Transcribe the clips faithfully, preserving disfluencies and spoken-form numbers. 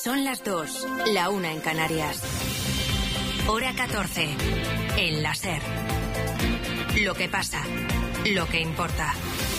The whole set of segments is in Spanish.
Son las dos, la una en Canarias. Hora catorce, en la SER. Lo que pasa, lo que importa.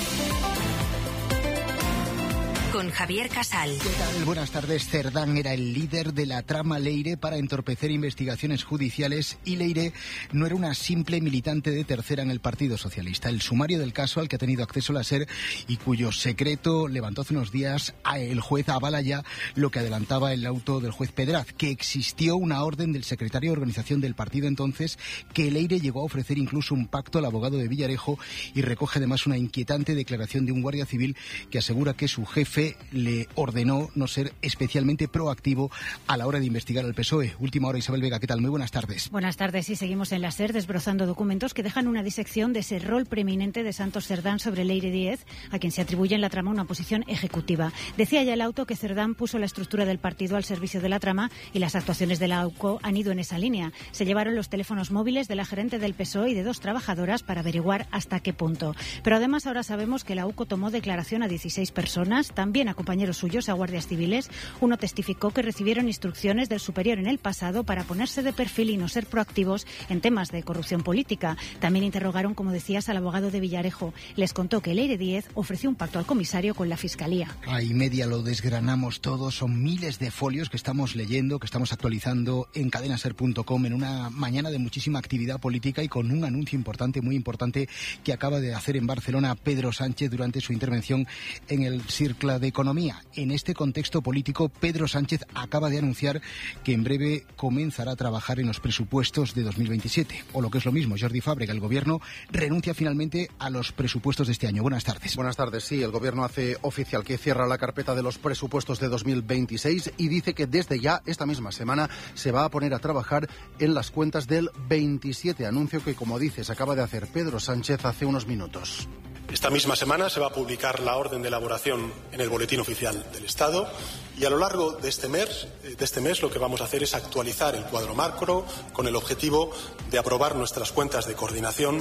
Con Javier Casal. ¿Qué tal? Buenas tardes. Cerdán era el líder de la trama Leire para entorpecer investigaciones judiciales y Leire no era una simple militante de tercera en el Partido Socialista. El sumario del caso al que ha tenido acceso la SER y cuyo secreto levantó hace unos días el juez avala ya lo que adelantaba el auto del juez Pedraz, que existió una orden del secretario de organización del partido entonces que Leire llegó a ofrecer incluso un pacto al abogado de Villarejo y recoge además una inquietante declaración de un guardia civil que asegura que su jefe le ordenó no ser especialmente proactivo a la hora de investigar al P S O E. Última hora, Isabel Vega, ¿qué tal? Muy buenas tardes. Buenas tardes, y seguimos en la SER desbrozando documentos que dejan una disección de ese rol preeminente de Santos Cerdán sobre Leire Díez, a quien se atribuye en la trama una posición ejecutiva. Decía ya el auto que Cerdán puso la estructura del partido al servicio de la trama y las actuaciones de la AUCO han ido en esa línea. Se llevaron los teléfonos móviles de la gerente del P S O E y de dos trabajadoras para averiguar hasta qué punto. Pero además ahora sabemos que la AUCO tomó declaración a dieciséis personas, también a compañeros suyos, a guardias civiles. Uno testificó que recibieron instrucciones del superior en el pasado para ponerse de perfil y no ser proactivos en temas de corrupción política. También interrogaron, como decías, al abogado de Villarejo. Les contó que Leire Díez ofreció un pacto al comisario con la Fiscalía. A y media lo desgranamos todo. Son miles de folios que estamos leyendo, que estamos actualizando en cadena ser punto com en una mañana de muchísima actividad política y con un anuncio importante, muy importante, que acaba de hacer en Barcelona Pedro Sánchez durante su intervención en el Cercle d'Economia. En este contexto político, Pedro Sánchez acaba de anunciar que en breve comenzará a trabajar en los presupuestos de dos mil veintisiete. O lo que es lo mismo, Jordi Fàbrega, el Gobierno renuncia finalmente a los presupuestos de este año. Buenas tardes. Buenas tardes. Sí, el Gobierno hace oficial que cierra la carpeta de los presupuestos de dos mil veintiséis y dice que desde ya, esta misma semana, se va a poner a trabajar en las cuentas del veintisiete. Anuncio que, como dices, acaba de hacer Pedro Sánchez hace unos minutos. Esta misma semana se va a publicar la orden de elaboración en el Boletín Oficial del Estado y a lo largo de este mes, de este mes lo que vamos a hacer es actualizar el cuadro macro con el objetivo de aprobar nuestras cuentas de coordinación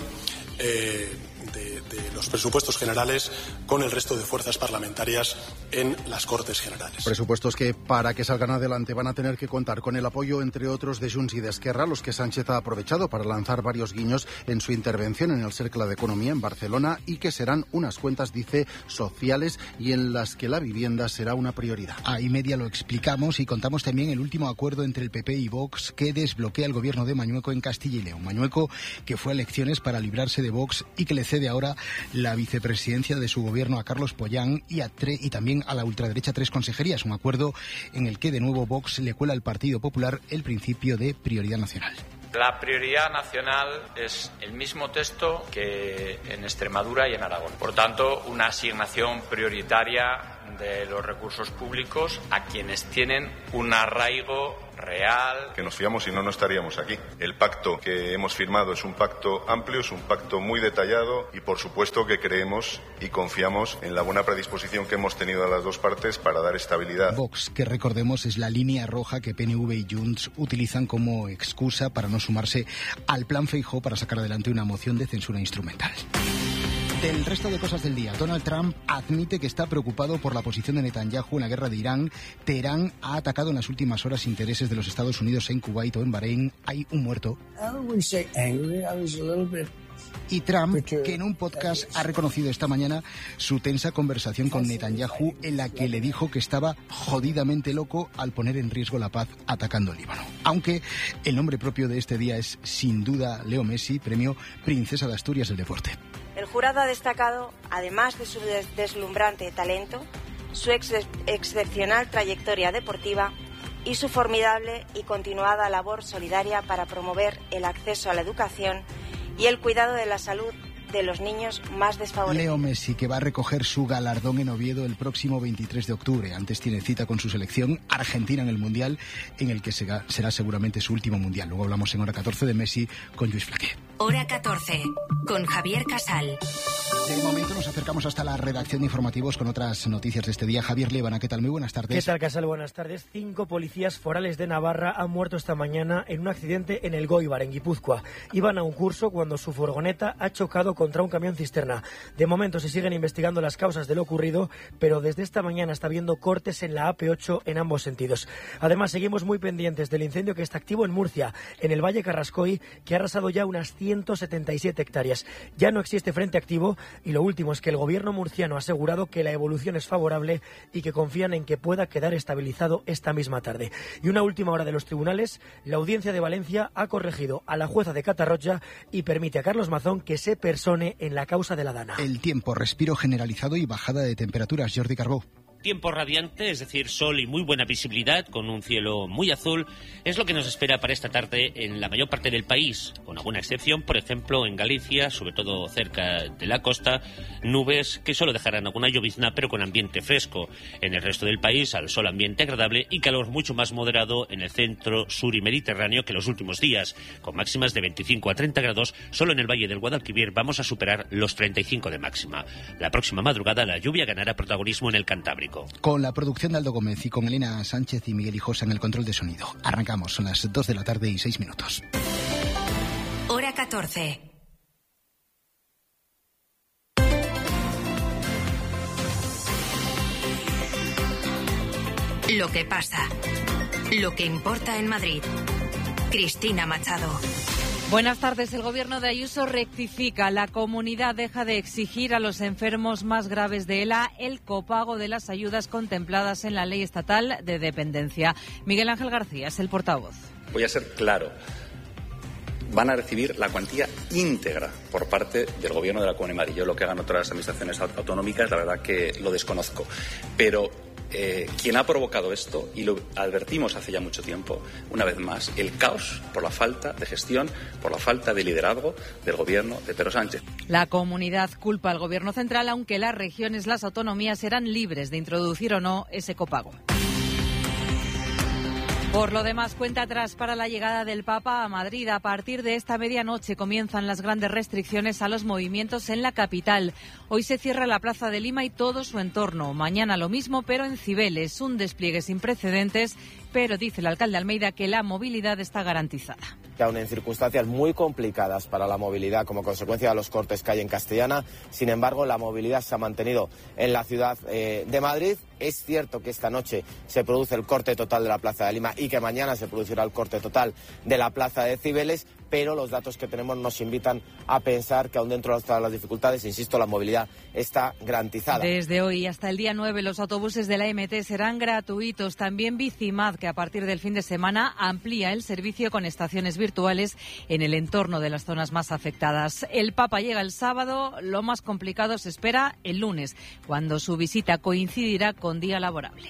eh, de, de los presupuestos generales con el resto de fuerzas parlamentarias en las Cortes Generales. Presupuestos que, para que salgan adelante, van a tener que contar con el apoyo, entre otros, de Junts y de Esquerra, los que Sánchez ha aprovechado para lanzar varios guiños en su intervención en el Cercle d'Economia en Barcelona y que serán unas cuentas, dice, sociales y en las que la vivienda será una prioridad. A y media lo explicamos y contamos también el último acuerdo entre el P P y Vox que desbloquea el gobierno de Mañueco en Castilla y León. Mañueco, que fue a elecciones para librarse de Vox y que le cede ahora la vicepresidencia de su gobierno a Carlos Pollán y, a tre- y también a la ultraderecha tres consejerías. Un acuerdo en el que de nuevo Vox le cuela al Partido Popular el principio de prioridad nacional. La prioridad nacional es el mismo texto que en Extremadura y en Aragón. Por tanto, una asignación prioritaria de los recursos públicos a quienes tienen un arraigo real. Que nos fiamos y no, no estaríamos aquí. El pacto que hemos firmado es un pacto amplio, es un pacto muy detallado y por supuesto que creemos y confiamos en la buena predisposición que hemos tenido a las dos partes para dar estabilidad. Vox, que recordemos es la línea roja que P N V y Junts utilizan como excusa para no sumarse al plan Feijóo para sacar adelante una moción de censura instrumental. Del resto de cosas del día, Donald Trump admite que está preocupado por la posición de Netanyahu en la guerra de Irán. Teherán ha atacado en las últimas horas intereses de los Estados Unidos en Kuwait o en Bahrein. Hay un muerto. Y Trump, que en un podcast ha reconocido esta mañana su tensa conversación con Netanyahu en la que le dijo que estaba jodidamente loco al poner en riesgo la paz atacando el Líbano. Aunque el nombre propio de este día es sin duda Leo Messi, premio Princesa de Asturias del Deporte. El jurado ha destacado, además de su des- deslumbrante talento, su ex- excepcional trayectoria deportiva y su formidable y continuada labor solidaria para promover el acceso a la educación y el cuidado de la salud de los niños más desfavorecidos. Leo Messi, que va a recoger su galardón en Oviedo el próximo veintitrés de octubre. Antes tiene cita con su selección Argentina en el Mundial, en el que será, será seguramente su último Mundial. Luego hablamos en hora catorce de Messi con Lluís Flaqué. Hora catorce, con Javier Casal. De momento nos acercamos hasta la redacción de informativos con otras noticias de este día. Javier Lévana, ¿qué tal? Muy buenas tardes. ¿Qué tal, Casal? Buenas tardes. Cinco policías forales de Navarra han muerto esta mañana en un accidente en el Goibar, en Guipúzcoa. Iban a un curso cuando su furgoneta ha chocado contra un camión cisterna. De momento se siguen investigando las causas de lo ocurrido, pero desde esta mañana está habiendo cortes en la A P ocho en ambos sentidos. Además, seguimos muy pendientes del incendio que está activo en Murcia, en el Valle Carrascoy, que ha arrasado ya unas ciento setenta y siete hectáreas. Ya no existe frente activo y lo último es que el gobierno murciano ha asegurado que la evolución es favorable y que confían en que pueda quedar estabilizado esta misma tarde. Y una última hora de los tribunales, la Audiencia de Valencia ha corregido a la jueza de Catarroja y permite a Carlos Mazón que se persone en la causa de la Dana. El tiempo, respiro generalizado y bajada de temperaturas. Jordi Carbó. Tiempo radiante, es decir, sol y muy buena visibilidad, con un cielo muy azul, es lo que nos espera para esta tarde en la mayor parte del país, con alguna excepción, por ejemplo, en Galicia, sobre todo cerca de la costa, nubes que solo dejarán alguna llovizna, pero con ambiente fresco. En el resto del país, al sol ambiente agradable y calor mucho más moderado en el centro, sur y mediterráneo que los últimos días, con máximas de veinticinco a treinta grados, solo en el Valle del Guadalquivir vamos a superar los treinta y cinco de máxima. La próxima madrugada la lluvia ganará protagonismo en el Cantábrico. Con la producción de Aldo Gómez y con Elena Sánchez y Miguel Hijosa en el control de sonido. Arrancamos, son las dos de la tarde y seis minutos. Hora catorce. Lo que pasa. Lo que importa en Madrid. Cristina Machado. Buenas tardes. El gobierno de Ayuso rectifica. La comunidad deja de exigir a los enfermos más graves de ELA el copago de las ayudas contempladas en la Ley Estatal de Dependencia. Miguel Ángel García es el portavoz. Voy a ser claro. Van a recibir la cuantía íntegra por parte del Gobierno de la Comunidad de Madrid. Yo lo que hagan otras administraciones autonómicas, la verdad que lo desconozco. Pero eh, quien ha provocado esto, y lo advertimos hace ya mucho tiempo, una vez más, el caos por la falta de gestión, por la falta de liderazgo del Gobierno de Pedro Sánchez. La comunidad culpa al Gobierno central, aunque las regiones, las autonomías, serán libres de introducir o no ese copago. Por lo demás, cuenta atrás para la llegada del Papa a Madrid. A partir de esta medianoche comienzan las grandes restricciones a los movimientos en la capital. Hoy se cierra la Plaza de Lima y todo su entorno. Mañana lo mismo, pero en Cibeles. Un despliegue sin precedentes, pero dice el alcalde Almeida que la movilidad está garantizada. Aún en circunstancias muy complicadas para la movilidad como consecuencia de los cortes que hay en Castellana, sin embargo la movilidad se ha mantenido en la ciudad eh, de Madrid. Es cierto que esta noche se produce el corte total de la Plaza de Lima y que mañana se producirá el corte total de la Plaza de Cibeles, pero los datos que tenemos nos invitan a pensar que aún dentro de todas las dificultades, insisto, la movilidad está garantizada. Desde hoy hasta el día nueve los autobuses de la M T serán gratuitos. También Bicimad, que a partir del fin de semana amplía el servicio con estaciones virtuales en el entorno de las zonas más afectadas. El Papa llega el sábado, lo más complicado se espera el lunes, cuando su visita coincidirá con día laborable.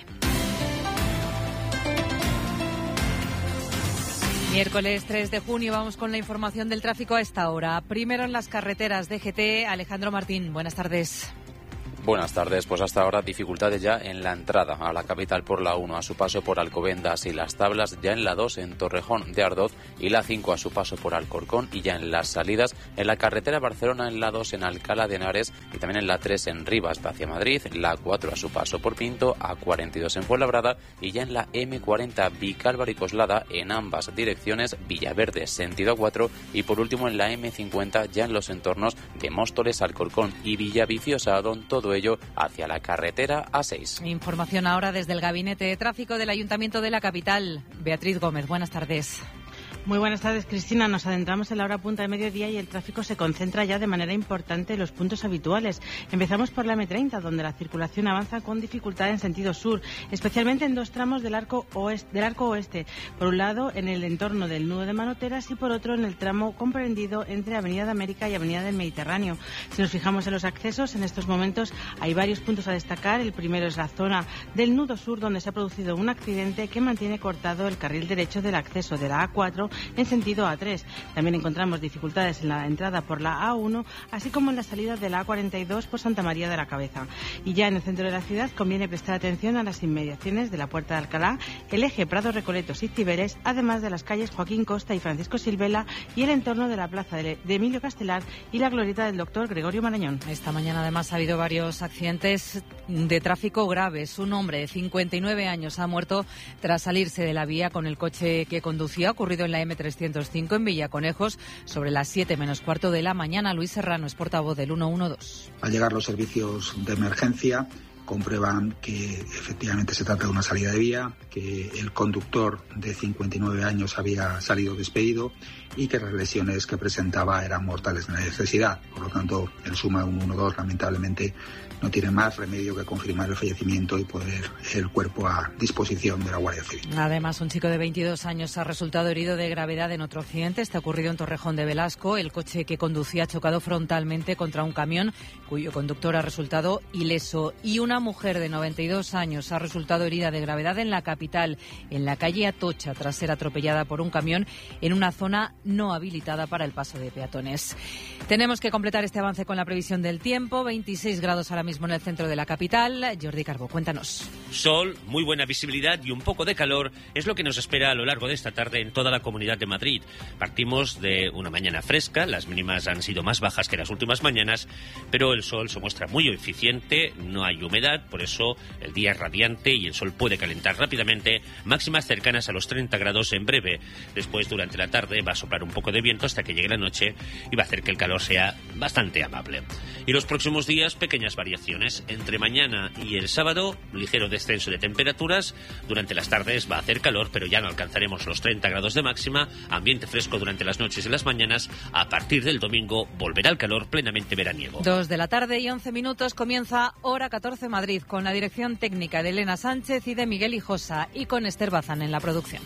Miércoles tres de junio, vamos con la información del tráfico a esta hora. Primero en las carreteras D G T, Alejandro Martín, buenas tardes. Buenas tardes. Pues hasta ahora dificultades ya en la entrada a la capital por la uno, a su paso por Alcobendas y Las Tablas, ya en la dos en Torrejón de Ardoz y la cinco a su paso por Alcorcón, y ya en las salidas en la carretera Barcelona, en la dos en Alcalá de Henares y también en la tres en Rivas hacia Madrid, la cuatro a su paso por Pinto, a cuarenta y dos en Fuenlabrada y ya en la M cuarenta Vicálvaro y Coslada en ambas direcciones, Villaverde sentido A cuatro, y por último en la M cincuenta ya en los entornos de Móstoles, Alcorcón y Villaviciosa, Adón, todo ello hacia la carretera A seis. Información ahora desde el Gabinete de Tráfico del Ayuntamiento de la capital. Beatriz Gómez, buenas tardes. Muy buenas tardes, Cristina. Nos adentramos en la hora punta de mediodía y el tráfico se concentra ya de manera importante en los puntos habituales. Empezamos por la M treinta, donde la circulación avanza con dificultad en sentido sur, especialmente en dos tramos del arco oeste, del arco oeste. Por un lado, en el entorno del nudo de Manoteras, y por otro, en el tramo comprendido entre Avenida de América y Avenida del Mediterráneo. Si nos fijamos en los accesos, en estos momentos hay varios puntos a destacar. El primero es la zona del nudo sur, donde se ha producido un accidente que mantiene cortado el carril derecho del acceso de la A cuatro en sentido A tres. También encontramos dificultades en la entrada por la A uno, así como en la salida de la A cuarenta y dos por Santa María de la Cabeza. Y ya en el centro de la ciudad conviene prestar atención a las inmediaciones de la Puerta de Alcalá, el eje Prado Recoletos y Ciberes, además de las calles Joaquín Costa y Francisco Silvela y el entorno de la plaza de Emilio Castelar y la glorieta del doctor Gregorio Marañón. Esta mañana además ha habido varios accidentes de tráfico graves. Un hombre de cincuenta y nueve años ha muerto tras salirse de la vía con el coche que conducía, ocurrido en la eme trescientos cinco en Villaconejos sobre las siete menos cuarto de la mañana. Luis Serrano es portavoz del ciento doce. Al llegar los servicios de emergencia comprueban que efectivamente se trata de una salida de vía, que el conductor de cincuenta y nueve años había salido despedido y que las lesiones que presentaba eran mortales de necesidad. Por lo tanto, el Suma ciento doce lamentablemente no tiene más remedio que confirmar el fallecimiento y poner el cuerpo a disposición de la Guardia Civil. Además, un chico de veintidós años ha resultado herido de gravedad en otro accidente. Este ha ocurrido en Torrejón de Velasco. El coche que conducía ha chocado frontalmente contra un camión cuyo conductor ha resultado ileso. Y una mujer de noventa y dos años ha resultado herida de gravedad en la capital, en la calle Atocha, tras ser atropellada por un camión en una zona no habilitada para el paso de peatones. Tenemos que completar este avance con la previsión del tiempo. veintiséis grados ahora mismo en el centro de la capital. Jordi Carbó, cuéntanos. Sol, muy buena visibilidad y un poco de calor es lo que nos espera a lo largo de esta tarde en toda la Comunidad de Madrid. Partimos de una mañana fresca, las mínimas han sido más bajas que las últimas mañanas, pero el sol se muestra muy eficiente, no hay humedad, por eso el día es radiante y el sol puede calentar rápidamente, máximas cercanas a los treinta grados en breve. Después, durante la tarde, va a soplar un poco de viento hasta que llegue la noche y va a hacer que el calor sea bastante amable. Y los próximos días, pequeñas variaciones. Entre mañana y el sábado, ligero descenso de temperaturas. Durante las tardes va a hacer calor, pero ya no alcanzaremos los treinta grados de máxima. Ambiente fresco durante las noches y las mañanas. A partir del domingo volverá el calor plenamente veraniego. Dos de la tarde y once minutos comienza Hora catorce Madrid, con la dirección técnica de Elena Sánchez y de Miguel Hijosa, y con Esther Bazán en la producción.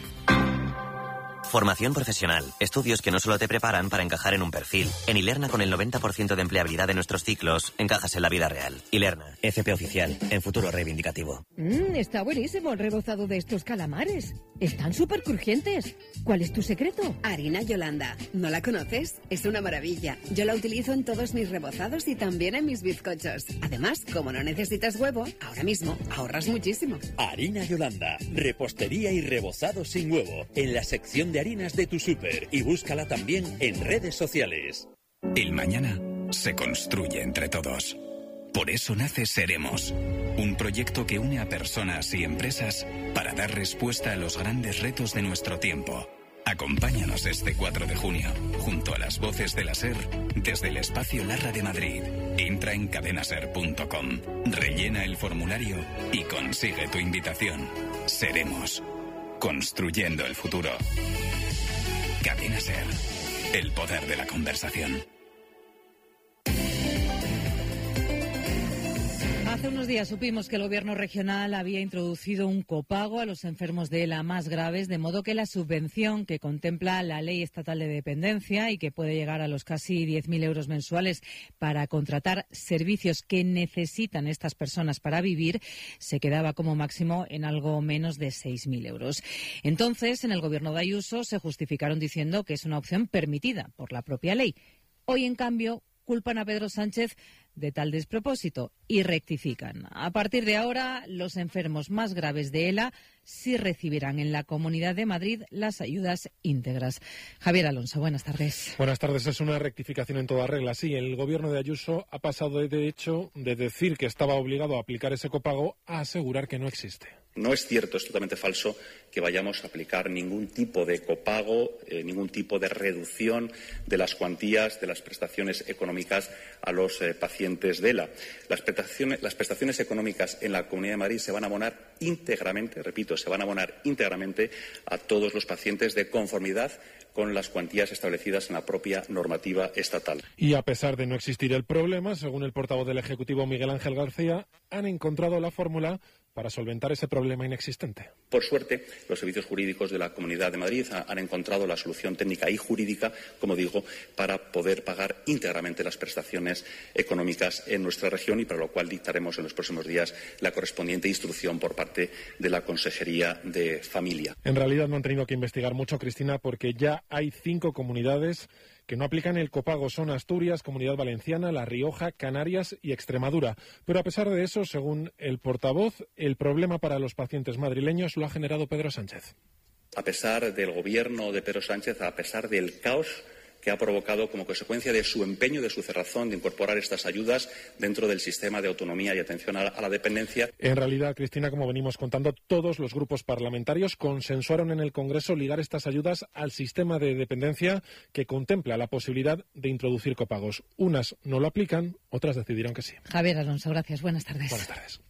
Formación profesional. Estudios que no solo te preparan para encajar en un perfil. En Ilerna, con el noventa por ciento de empleabilidad de nuestros ciclos, encajas en la vida real. Ilerna, F P oficial, en futuro reivindicativo. Mmm, está buenísimo el rebozado de estos calamares. Están súper crujientes. ¿Cuál es tu secreto? Harina Yolanda. ¿No la conoces? Es una maravilla. Yo la utilizo en todos mis rebozados y también en mis bizcochos. Además, como no necesitas huevo, ahora mismo ahorras muchísimo. Harina Yolanda. Repostería y rebozado sin huevo. En la sección de harinas de tu súper, y búscala también en redes sociales. El mañana se construye entre todos. Por eso nace Seremos, un proyecto que une a personas y empresas para dar respuesta a los grandes retos de nuestro tiempo. Acompáñanos este cuatro de junio, junto a las voces de la SER, desde el Espacio Larra de Madrid. Entra en cadenaser punto com, rellena el formulario y consigue tu invitación. Seremos, construyendo el futuro. Cadena SER, el poder de la conversación. Hace unos días supimos que el Gobierno regional había introducido un copago a los enfermos de ELA más graves, de modo que la subvención que contempla la Ley Estatal de Dependencia y que puede llegar a los casi diez mil euros mensuales para contratar servicios que necesitan estas personas para vivir, se quedaba como máximo en algo menos de seis mil euros. Entonces, en el Gobierno de Ayuso se justificaron diciendo que es una opción permitida por la propia ley. Hoy, en cambio, culpan a Pedro Sánchez de tal despropósito y rectifican. A partir de ahora, los enfermos más graves de ELA sí recibirán en la Comunidad de Madrid las ayudas íntegras. Javier Alonso, buenas tardes. Buenas tardes. Es una rectificación en toda regla. Sí, el Gobierno de Ayuso ha pasado, de hecho, de decir que estaba obligado a aplicar ese copago a asegurar que no existe. No es cierto, es totalmente falso que vayamos a aplicar ningún tipo de copago, eh, ningún tipo de reducción de las cuantías de las prestaciones económicas a los eh, pacientes de ELA. Las prestaciones, las prestaciones económicas en la Comunidad de Madrid se van a abonar íntegramente, repito, se van a abonar íntegramente a todos los pacientes de conformidad con las cuantías establecidas en la propia normativa estatal. Y a pesar de no existir el problema, según el portavoz del Ejecutivo Miguel Ángel García, han encontrado la fórmula para solventar ese problema inexistente. Por suerte, los servicios jurídicos de la Comunidad de Madrid han encontrado la solución técnica y jurídica, como digo, para poder pagar íntegramente las prestaciones económicas en nuestra región y para lo cual dictaremos en los próximos días la correspondiente instrucción por parte de la Consejería de Familia. En realidad no han tenido que investigar mucho, Cristina, porque ya hay cinco comunidades que no aplican el copago. Son Asturias, Comunidad Valenciana, La Rioja, Canarias y Extremadura. Pero a pesar de eso, según el portavoz, el problema para los pacientes madrileños lo ha generado Pedro Sánchez. A pesar del gobierno de Pedro Sánchez, a pesar del caos que ha provocado como consecuencia de su empeño, de su cerrazón de incorporar estas ayudas dentro del sistema de autonomía y atención a la, a la dependencia. En realidad, Cristina, como venimos contando, todos los grupos parlamentarios consensuaron en el Congreso ligar estas ayudas al sistema de dependencia que contempla la posibilidad de introducir copagos. Unas no lo aplican, otras decidieron que sí. Javier Alonso, gracias. Buenas tardes. Buenas tardes.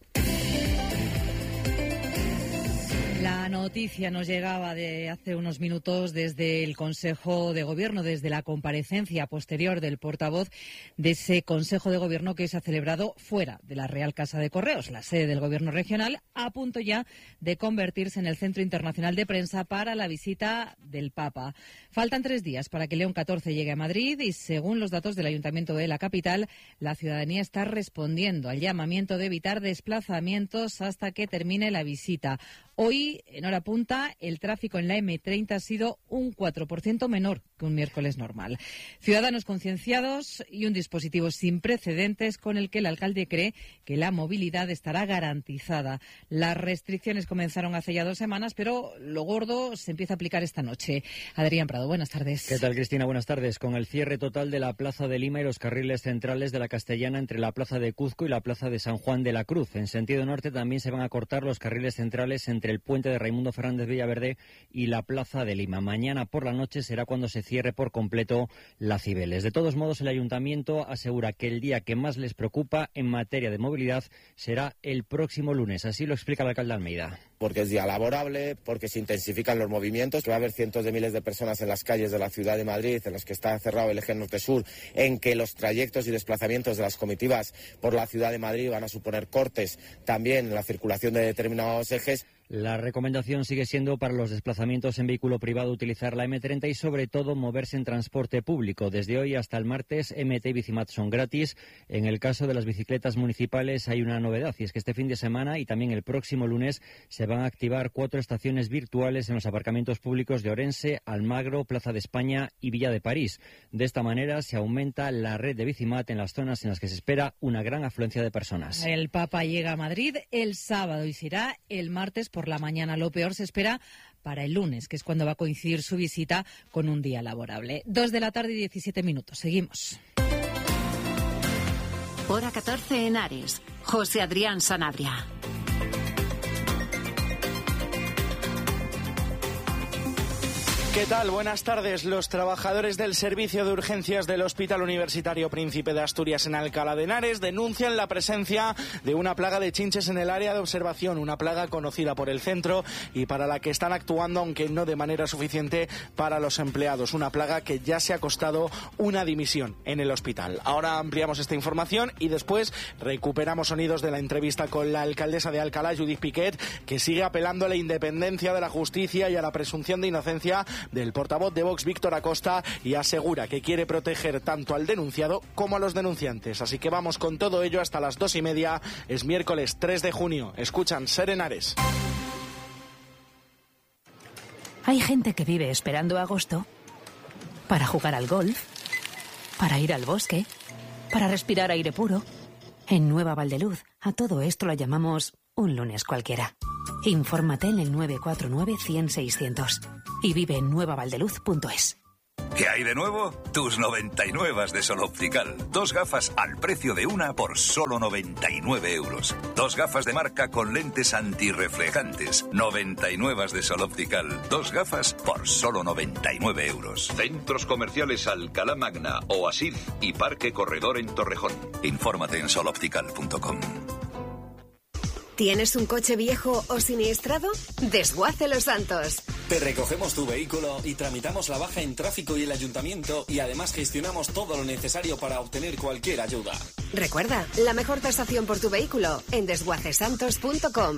La noticia nos llegaba de hace unos minutos desde el Consejo de Gobierno, desde la comparecencia posterior del portavoz de ese Consejo de Gobierno que se ha celebrado fuera de la Real Casa de Correos, la sede del Gobierno regional, a punto ya de convertirse en el centro internacional de prensa para la visita del Papa. Faltan tres días para que León catorce llegue a Madrid y, según los datos del Ayuntamiento de la capital, la ciudadanía está respondiendo al llamamiento de evitar desplazamientos hasta que termine la visita. Hoy, en hora punta, el tráfico en la eme treinta ha sido un cuatro por ciento menor que un miércoles normal. Ciudadanos concienciados y un dispositivo sin precedentes con el que el alcalde cree que la movilidad estará garantizada. Las restricciones comenzaron hace ya dos semanas, pero lo gordo se empieza a aplicar esta noche. Adrián Prado, buenas tardes. ¿Qué tal, Cristina? Buenas tardes. Con el cierre total de la Plaza de Lima y los carriles centrales de la Castellana entre la Plaza de Cuzco y la Plaza de San Juan de la Cruz. En sentido norte también se van a cortar los carriles centrales entre el puente de Raimundo Fernández Villaverde y la Plaza de Lima. Mañana por la noche será cuando se cierre por completo la Cibeles. De todos modos, el Ayuntamiento asegura que el día que más les preocupa en materia de movilidad será el próximo lunes. Así lo explica el alcalde Almeida. Porque es día laborable, porque se intensifican los movimientos, que va a haber cientos de miles de personas en las calles de la ciudad de Madrid, en los que está cerrado el eje norte-sur, en que los trayectos y desplazamientos de las comitivas por la ciudad de Madrid van a suponer cortes también en la circulación de determinados ejes. La recomendación sigue siendo para los desplazamientos en vehículo privado utilizar la eme treinta y sobre todo moverse en transporte público. Desde hoy hasta el martes, eme te y Bicimat son gratis. En el caso de las bicicletas municipales hay una novedad y es que este fin de semana y también el próximo lunes se van a activar cuatro estaciones virtuales en los aparcamientos públicos de Orense, Almagro, Plaza de España y Villa de París. De esta manera se aumenta la red de Bicimat en las zonas en las que se espera una gran afluencia de personas. El Papa llega a Madrid el sábado y será el martes por la mañana. Lo peor se espera para el lunes, que es cuando va a coincidir su visita con un día laborable. Dos de la tarde y diecisiete minutos. Seguimos. Hora catorce en Ares. José Adrián Sanabria. ¿Qué tal? Buenas tardes. Los trabajadores del servicio de urgencias del Hospital Universitario Príncipe de Asturias en Alcalá de Henares denuncian la presencia de una plaga de chinches en el área de observación, una plaga conocida por el centro y para la que están actuando, aunque no de manera suficiente para los empleados. Una plaga que ya se ha costado una dimisión en el hospital. Ahora ampliamos esta información y después recuperamos sonidos de la entrevista con la alcaldesa de Alcalá, Judith Piquet, que sigue apelando a la independencia de la justicia y a la presunción de inocencia del portavoz de Vox, Víctor Acosta, y asegura que quiere proteger tanto al denunciado como a los denunciantes. Así que vamos con todo ello hasta las dos y media. Es miércoles tres de junio. Escuchan Ser en Ares. Hay gente que vive esperando agosto para jugar al golf, para ir al bosque, para respirar aire puro. En Nueva Valdeluz, a todo esto lo llamamos un lunes cualquiera. Infórmate en el nueve cuatro nueve, cien, seiscientos y vive en nueva valdeluz punto es. ¿Qué hay de nuevo? Tus noventa y nueve de Sol Optical. Dos gafas al precio de una por solo noventa y nueve euros. Dos gafas de marca con lentes antirreflejantes. noventa y nueve de Sol Optical. Dos gafas por solo noventa y nueve euros. Centros comerciales Alcalá Magna, Oasis y Parque Corredor en Torrejón. Infórmate en sol optical punto com. ¿Tienes un coche viejo o siniestrado? Desguace Los Santos. Te recogemos tu vehículo y tramitamos la baja en tráfico y el ayuntamiento, y además gestionamos todo lo necesario para obtener cualquier ayuda. Recuerda, la mejor tasación por tu vehículo en desguacesantos punto com.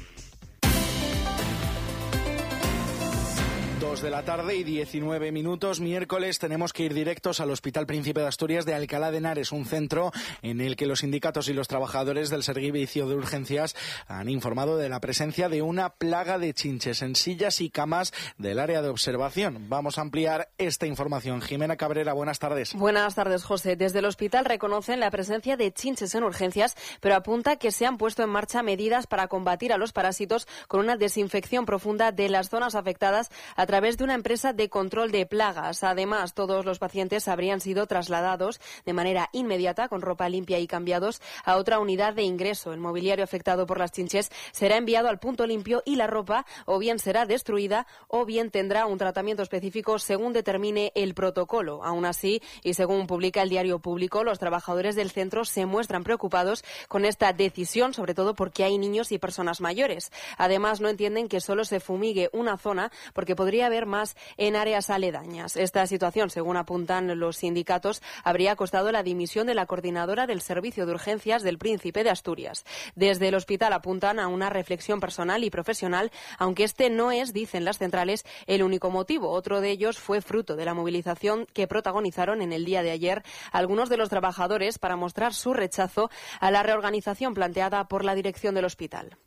Dos de la tarde y diecinueve minutos, miércoles, tenemos que ir directos al Hospital Príncipe de Asturias de Alcalá de Henares, un centro en el que los sindicatos y los trabajadores del servicio de urgencias han informado de la presencia de una plaga de chinches en sillas y camas del área de observación. Vamos a ampliar esta información. Jimena Cabrera, buenas tardes. Buenas tardes, José. Desde el hospital reconocen la presencia de chinches en urgencias, pero apunta que se han puesto en marcha medidas para combatir a los parásitos con una desinfección profunda de las zonas afectadas a través de una empresa de control de plagas. Además, todos los pacientes habrían sido trasladados de manera inmediata, con ropa limpia y cambiados, a otra unidad de ingreso. El mobiliario afectado por las chinches será enviado al punto limpio y la ropa o bien será destruida o bien tendrá un tratamiento específico según determine el protocolo. Aún así, y según publica el Diario Público, los trabajadores del centro se muestran preocupados con esta decisión, sobre todo porque hay niños y personas mayores. Además, no entienden que solo se fumigue una zona porque podría haber más en áreas aledañas. Esta situación, según apuntan los sindicatos, habría costado la dimisión de la coordinadora del Servicio de Urgencias del Príncipe de Asturias. Desde el hospital apuntan a una reflexión personal y profesional, aunque este no es, dicen las centrales, el único motivo. Otro de ellos fue fruto de la movilización que protagonizaron en el día de ayer algunos de los trabajadores para mostrar su rechazo a la reorganización planteada por la dirección del hospital.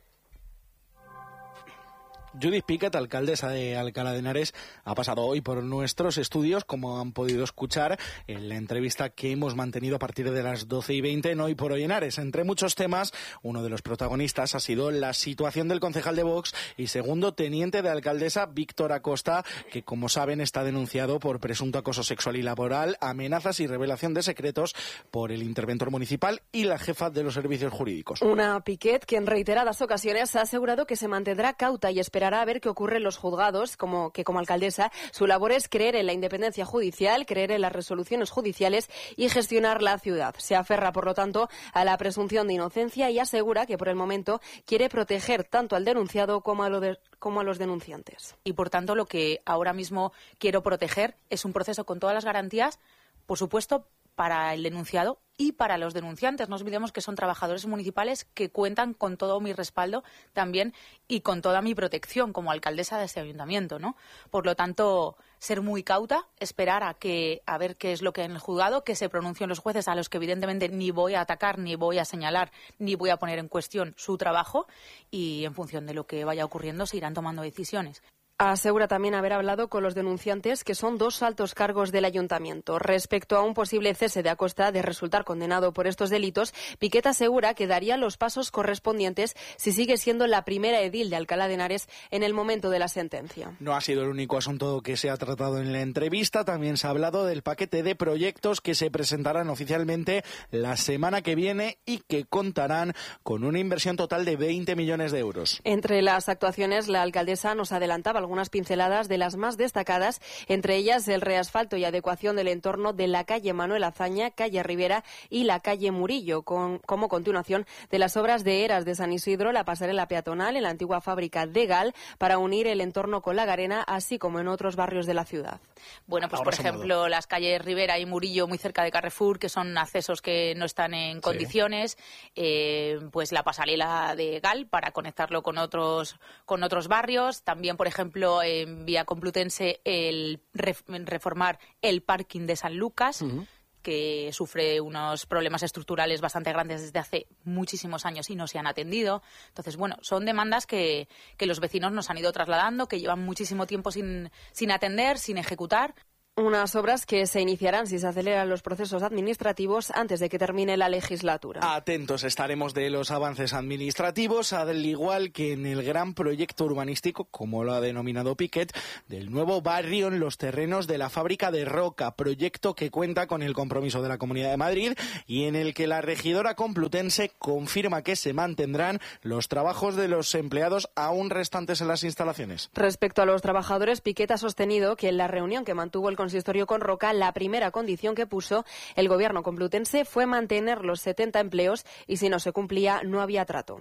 Judith Piquet, alcaldesa de Alcalá de Henares, ha pasado hoy por nuestros estudios, como han podido escuchar en la entrevista que hemos mantenido a partir de las doce y veinte en Hoy por Hoy Henares. Entre muchos temas, uno de los protagonistas ha sido la situación del concejal de Vox y segundo teniente de alcaldesa, Víctor Acosta, que, como saben, está denunciado por presunto acoso sexual y laboral, amenazas y revelación de secretos por el interventor municipal y la jefa de los servicios jurídicos. Una Piquet que en reiteradas ocasiones ha asegurado que se mantendrá cauta y esperará a ver qué ocurre en los juzgados, como que como alcaldesa su labor es creer en la independencia judicial, creer en las resoluciones judiciales y gestionar la ciudad. Se aferra, por lo tanto, a la presunción de inocencia y asegura que por el momento quiere proteger tanto al denunciado como a, lo de, como a los denunciantes. Y por tanto lo que ahora mismo quiero proteger es un proceso con todas las garantías, por supuesto, para el denunciado y para los denunciantes. No olvidemos que son trabajadores municipales que cuentan con todo mi respaldo también y con toda mi protección como alcaldesa de este ayuntamiento, ¿no? Por lo tanto, ser muy cauta, esperar a que a ver qué es lo que en el juzgado, que se pronuncien los jueces, a los que evidentemente ni voy a atacar, ni voy a señalar, ni voy a poner en cuestión su trabajo, y en función de lo que vaya ocurriendo se irán tomando decisiones. Asegura también haber hablado con los denunciantes, que son dos altos cargos del ayuntamiento. Respecto a un posible cese de Acosta de resultar condenado por estos delitos, Piquet asegura que daría los pasos correspondientes si sigue siendo la primera edil de Alcalá de Henares en el momento de la sentencia. No ha sido el único asunto que se ha tratado en la entrevista. También se ha hablado del paquete de proyectos que se presentarán oficialmente la semana que viene y que contarán con una inversión total de veinte millones de euros. Entre las actuaciones, la alcaldesa nos adelantaba algunas pinceladas de las más destacadas, entre ellas el reasfalto y adecuación del entorno de la calle Manuel Azaña, calle Rivera y la calle Murillo, con, como continuación de las obras de Eras de San Isidro, la pasarela peatonal en la antigua fábrica de Gal para unir el entorno con la Garena, así como en otros barrios de la ciudad. Bueno, pues por ejemplo, las calles Rivera y Murillo, muy cerca de Carrefour, que son accesos que no están en condiciones, sí. eh, pues la pasarela de Gal para conectarlo con otros, con otros barrios, también, por ejemplo, en vía Complutense, el reformar el parking de San Lucas, uh-huh. que sufre unos problemas estructurales bastante grandes desde hace muchísimos años y no se han atendido. Entonces, bueno, son demandas que, que los vecinos nos han ido trasladando, que llevan muchísimo tiempo sin, sin atender, sin ejecutar. Unas obras que se iniciarán si se aceleran los procesos administrativos antes de que termine la legislatura. Atentos estaremos de los avances administrativos, al igual que en el gran proyecto urbanístico, como lo ha denominado Piquet, del nuevo barrio en los terrenos de la fábrica de Roca, proyecto que cuenta con el compromiso de la Comunidad de Madrid y en el que la regidora complutense confirma que se mantendrán los trabajos de los empleados aún restantes en las instalaciones. Respecto a los trabajadores, Piquet ha sostenido que en la reunión que mantuvo el consistorio con Roca, la primera condición que puso el gobierno complutense fue mantener los setenta empleos y si no se cumplía no había trato.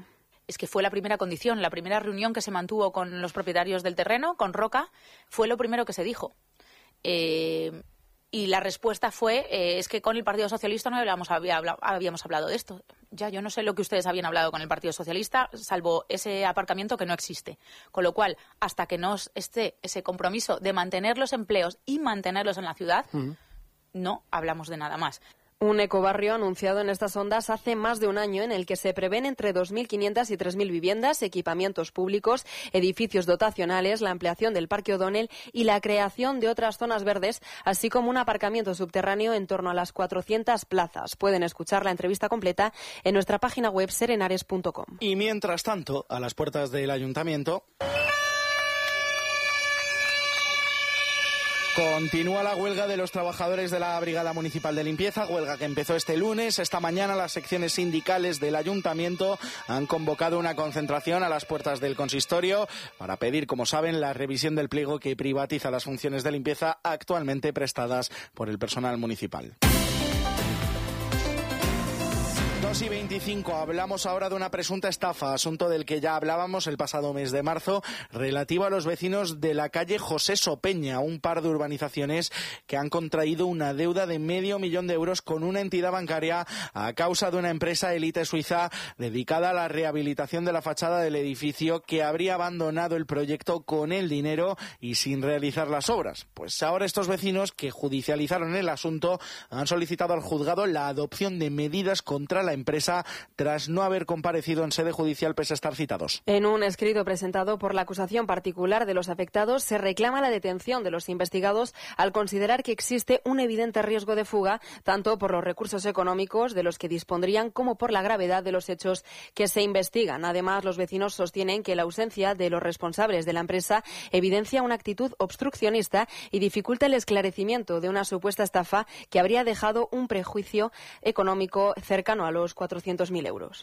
Es que fue la primera condición, la primera reunión que se mantuvo con los propietarios del terreno, con Roca, fue lo primero que se dijo. Eh, y la respuesta fue, eh, es que con el Partido Socialista no habíamos, había, habíamos hablado de esto. Ya, yo no sé lo que ustedes habían hablado con el Partido Socialista, salvo ese aparcamiento que no existe. Con lo cual, hasta que no esté ese compromiso de mantener los empleos y mantenerlos en la ciudad, uh-huh. no hablamos de nada más. Un ecobarrio anunciado en estas ondas hace más de un año, en el que se prevén entre dos mil quinientas y tres mil viviendas, equipamientos públicos, edificios dotacionales, la ampliación del Parque O'Donnell y la creación de otras zonas verdes, así como un aparcamiento subterráneo en torno a las cuatrocientas plazas. Pueden escuchar la entrevista completa en nuestra página web serenares punto com. Y mientras tanto, a las puertas del ayuntamiento... Continúa la huelga de los trabajadores de la Brigada Municipal de Limpieza, huelga que empezó este lunes. Esta mañana las secciones sindicales del ayuntamiento han convocado una concentración a las puertas del consistorio para pedir, como saben, la revisión del pliego que privatiza las funciones de limpieza actualmente prestadas por el personal municipal. dos y veinticinco, hablamos ahora de una presunta estafa, asunto del que ya hablábamos el pasado mes de marzo, relativo a los vecinos de la calle José Sopeña, un par de urbanizaciones que han contraído una deuda de medio millón de euros con una entidad bancaria a causa de una empresa élite suiza dedicada a la rehabilitación de la fachada del edificio, que habría abandonado el proyecto con el dinero y sin realizar las obras. Pues ahora estos vecinos, que judicializaron el asunto, han solicitado al juzgado la adopción de medidas contra la empresa tras no haber comparecido en sede judicial pese a estar citados. En un escrito presentado por la acusación particular de los afectados, se reclama la detención de los investigados al considerar que existe un evidente riesgo de fuga, tanto por los recursos económicos de los que dispondrían como por la gravedad de los hechos que se investigan. Además, los vecinos sostienen que la ausencia de los responsables de la empresa evidencia una actitud obstruccionista y dificulta el esclarecimiento de una supuesta estafa que habría dejado un prejuicio económico cercano a los cuatrocientos mil euros.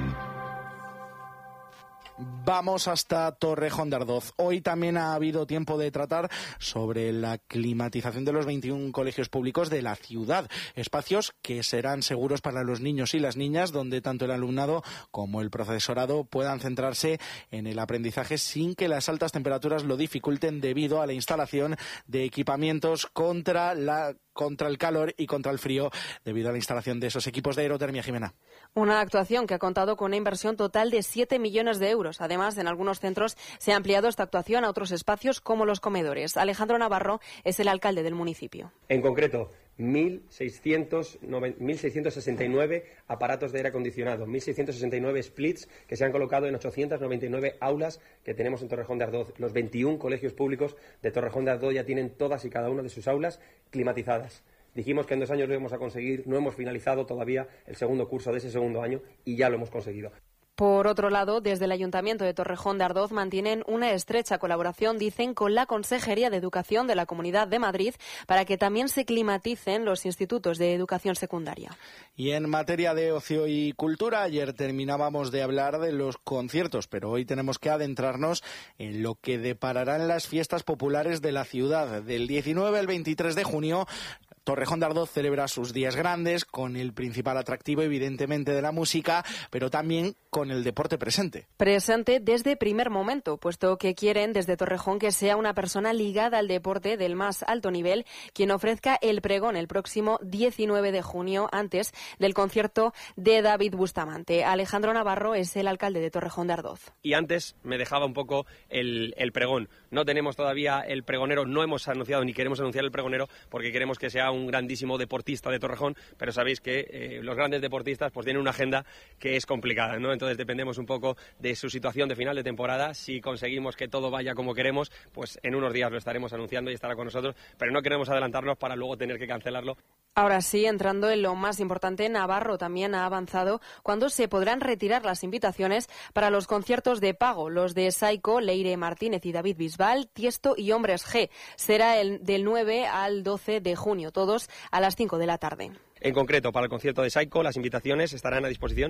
Vamos hasta Torrejón de Ardoz. Hoy también ha habido tiempo de tratar sobre la climatización de los veintiún colegios públicos de la ciudad. Espacios que serán seguros para los niños y las niñas, donde tanto el alumnado como el profesorado puedan centrarse en el aprendizaje sin que las altas temperaturas lo dificulten, debido a la instalación de equipamientos contra la contra el calor y contra el frío, debido a la instalación de esos equipos de aerotermia. Jimena. Una actuación que ha contado con una inversión total de siete millones de euros. Además, en algunos centros se ha ampliado esta actuación a otros espacios como los comedores. Alejandro Navarro es el alcalde del municipio. En concreto, mil seiscientos sesenta y nueve aparatos de aire acondicionado, mil seiscientos sesenta y nueve splits que se han colocado en ochocientas noventa y nueve aulas que tenemos en Torrejón de Ardoz. Los veintiún colegios públicos de Torrejón de Ardoz ya tienen todas y cada una de sus aulas climatizadas. Dijimos que en dos años lo íbamos a conseguir, no hemos finalizado todavía el segundo curso de ese segundo año y ya lo hemos conseguido. Por otro lado, desde el Ayuntamiento de Torrejón de Ardoz mantienen una estrecha colaboración, dicen, con la Consejería de Educación de la Comunidad de Madrid para que también se climaticen los institutos de educación secundaria. Y en materia de ocio y cultura, ayer terminábamos de hablar de los conciertos, pero hoy tenemos que adentrarnos en lo que depararán las fiestas populares de la ciudad. Del diecinueve al veintitrés de junio, Torrejón de Ardoz celebra sus días grandes, con el principal atractivo, evidentemente, de la música, pero también con el deporte presente. Presente desde primer momento, puesto que quieren desde Torrejón que sea una persona ligada al deporte del más alto nivel quien ofrezca el pregón el próximo diecinueve de junio, antes del concierto de David Bustamante. Alejandro Navarro es el alcalde de Torrejón de Ardoz. Y antes me dejaba un poco el, el pregón. No tenemos todavía el pregonero, no hemos anunciado ni queremos anunciar el pregonero porque queremos que sea un grandísimo deportista de Torrejón, pero sabéis que eh, los grandes deportistas pues tienen una agenda que es complicada, ¿no? Entonces dependemos un poco de su situación de final de temporada. Si conseguimos que todo vaya como queremos, pues en unos días lo estaremos anunciando y estará con nosotros, pero no queremos adelantarnos para luego tener que cancelarlo. Ahora sí, entrando en lo más importante, Navarro también ha avanzado cuándo se podrán retirar las invitaciones para los conciertos de pago, los de Saiko, Leire Martínez y David Bisbal, Tiesto y Hombres G. Será el del nueve al doce de junio, todos a las cinco de la tarde. En concreto, para el concierto de Saiko, las invitaciones estarán a disposición